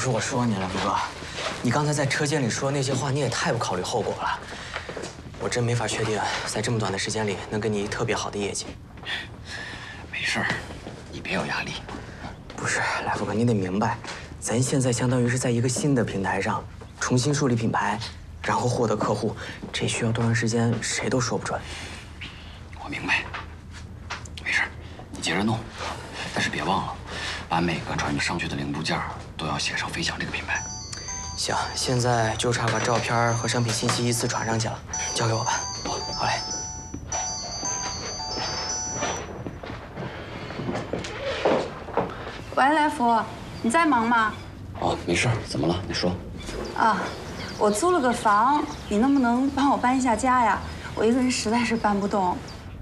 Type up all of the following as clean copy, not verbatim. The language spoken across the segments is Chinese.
是我说你了，福哥，你刚才在车间里说那些话，你也太不考虑后果了。我真没法确定，在这么短的时间里能给你特别好的业绩。 没事儿，你别有压力。 不是，来福哥，你得明白，咱现在相当于是在一个新的平台上重新树立品牌，然后获得客户，这需要多长时间，谁都说不准。 我明白，没事儿，你接着弄，但是别忘了，把每个传上去的零部件都要写上飞翔这个品牌。 行，现在就差把照片和商品信息依次传上去了，交给我吧。好嘞。 喂，来福，你在忙吗？ 哦，没事儿，怎么了？你说。 啊，我租了个房，你能不能帮我搬一下家呀？我一个人实在是搬不动。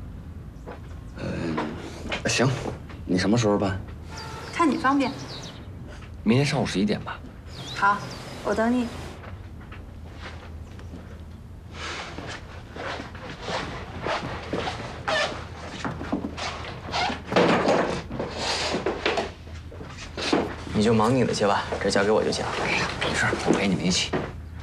行，你什么时候搬？ 看你方便。 明天上午11点吧。 好，我等你。 你就忙你的去吧，这交给我就行。 哎呀，没事儿，我陪你们一起。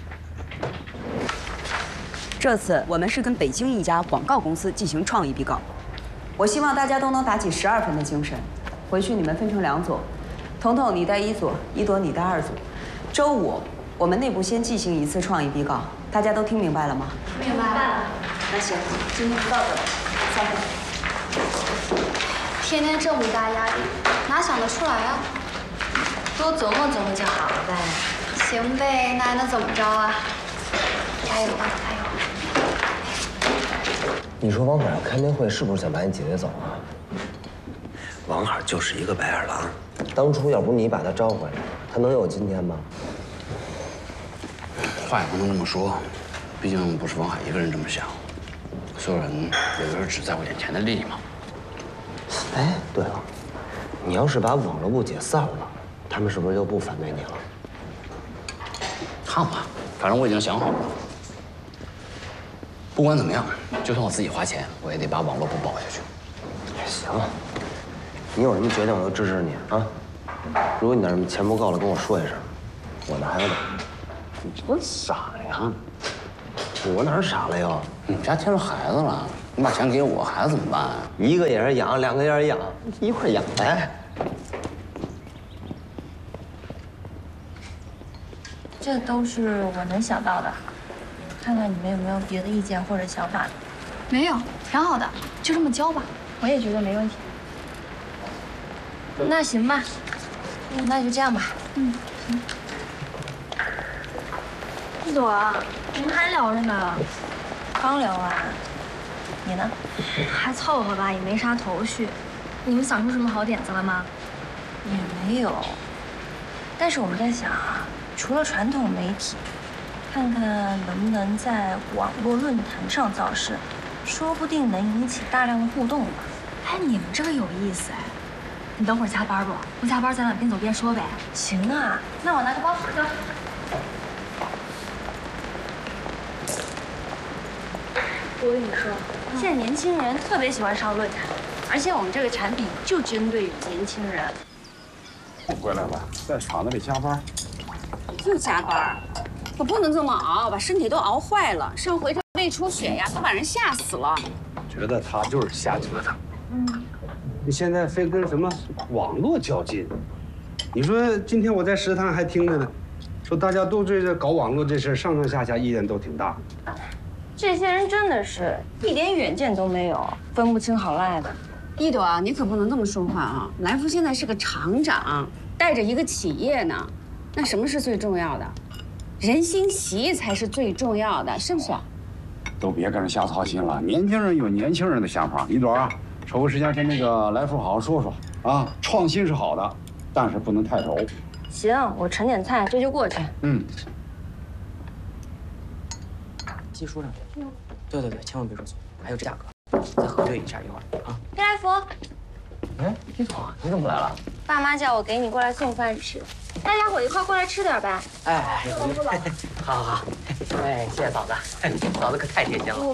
这次我们是跟北京一家广告公司进行创意比稿，我希望大家都能打起12分的精神。回去你们分成2组，彤彤你带1组，一朵你带2组。周5我们内部先进行一次创意比稿，大家都听明白了吗？ 明白了。 那行，今天就到这儿，3分。 天天这么大压力，哪想得出来啊？ 多琢磨琢磨就好了呗。 行呗，那还能怎么着啊？加油吧，加油！ 你说王海要开那会，是不是想把你姐姐走啊？ 王海就是一个白眼狼， 当初要不是你把他招回来，他能有今天吗？ 话也不能这么说，毕竟不是王海一个人这么想，所有人有的是只在乎眼前的利益嘛。 哎，对了，你要是把网络部解散了，他们是不是就不反对你了？ 看吧，反正我已经想好了。不管怎么样，就算我自己花钱，我也得把网络部保下去。 行，你有什么决定我都支持你啊。如果你那儿钱不够了，跟我说一声，我那还有点。 你这傻呀？ 我哪儿傻了又？ 你们家添了孩子了，你把钱给我，孩子怎么办啊？ 一个也是养，2个也是养，一块养呗。 这都是我能想到的，看看你们有没有别的意见或者想法。 没有，挺好的，就这么教吧。 我也觉得没问题。那行吧，那就这样吧。 嗯，行。 一朵，我们还聊着呢，刚聊完。你呢？ 还凑合吧，也没啥头绪。你们想出什么好点子了吗？ 也没有。但是我们在想啊，除了传统媒体，看看能不能在网络论坛上造势，说不定能引起大量的互动吧。 哎，你们这个有意思哎。你等会儿加班不？不加班，咱俩边走边说呗。 行啊，那我拿个包，走。我跟你说，现在年轻人特别喜欢上论坛，而且我们这个产品就针对于年轻人。 回来了，在厂子里加班。 就加班，可不能这么熬，把身体都熬坏了。上回这胃出血呀，都把人吓死了。 觉得他就是瞎折腾。你现在非跟什么网络较劲？你说今天我在食堂还听着呢，说大家都对这搞网络这事上上下下意见都挺大。 这些人真的是一点远见都没有，分不清好赖的。 一朵啊，你可不能这么说话啊！来福现在是个厂长，带着一个企业呢，那什么是最重要的？人心齐才是最重要的，是不是？ 都别跟人瞎操心了，年轻人有年轻人的想法。一朵啊，抽个时间跟那个来福好好说说啊。创新是好的，但是不能太柔。 行，我盛点菜，这就过去。 嗯。 记书上去。对对对，千万别说错。还有这价格，再核对一下一会儿啊。 黑来福， 哎，一朵，你怎么来了？ 爸妈叫我给你过来送饭吃，大家伙一块过来吃点呗。 哎，好好好，哎，谢谢嫂子，嫂子可太贴心了。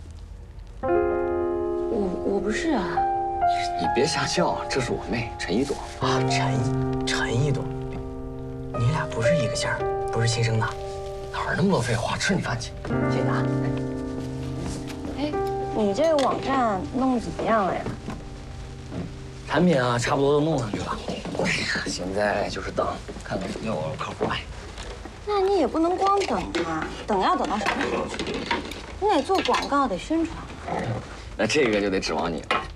我不是啊。 你别瞎叫，这是我妹陈一朵啊，陈一朵，你俩不是个姓儿，不是亲生的。 哪儿那么多废话？吃你饭去。谢谢啊。 哎，你这个网站弄得怎么样了呀？ 产品啊，差不多都弄上去了。哎呀，现在就是等，看看有没有客户买。 那你也不能光等啊，等要等到什么时候去？你得做广告，得宣传。 那这个就得指望你了。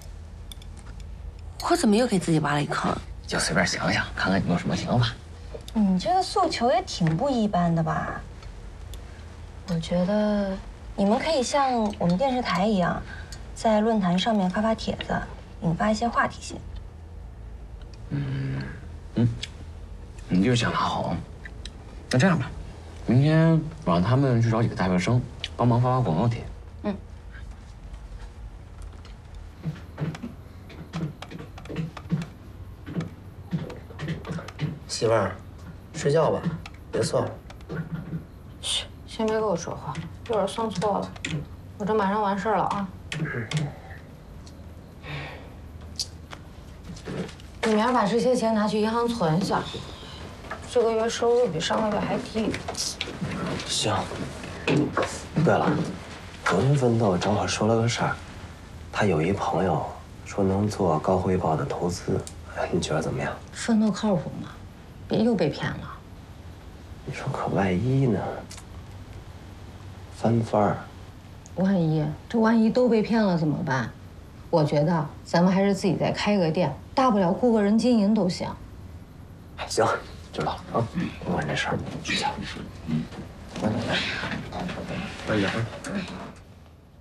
我怎么又给自己挖了一坑？ 就随便想想，看看你有什么想法。 你这个诉求也挺不一般的吧？我觉得你们可以像我们电视台一样，在论坛上面发帖子，引发一些话题性。 你这个想法好。那这样吧，明天我让他们去找几个大学生，帮忙发广告帖。 媳妇儿，睡觉吧，别算了。 嘘，先别跟我说话，一会儿算错了，我这马上完事儿了啊。你明儿把这些钱拿去银行存一下，这个月收入比上个月还低。 行。对了，昨天奋斗正好说了个事儿，他有一朋友说能做高回报的投资，你觉得怎么样？ 奋斗靠谱吗？别又被骗了。 你说可万一呢？翻番儿。 万一都被骗了怎么办？我觉得咱们还是自己再开个店，大不了雇个人经营都行。 行，知道了啊，不管这事儿，睡觉。慢点啊。